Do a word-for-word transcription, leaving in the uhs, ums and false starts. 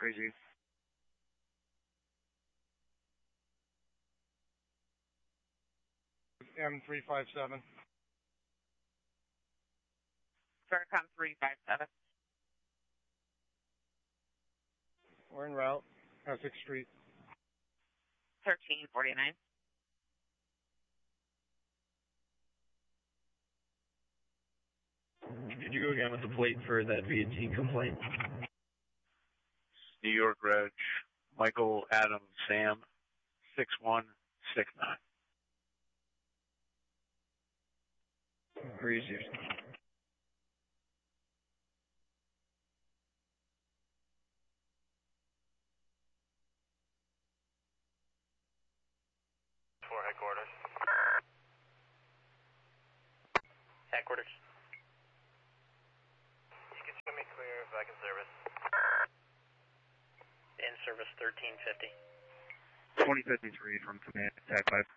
Crazy. M three five seven. Vericom three five seven. We're en route. Essex Street. thirteen forty-nine. Did you go again with the plate for that V and T complaint? New York Reg, Michael Adam Sam, six one six nine. Breeze. For headquarters. Headquarters. You can show me clear if I can service. In service thirteen fifty. twenty fifty-three from command, attack five.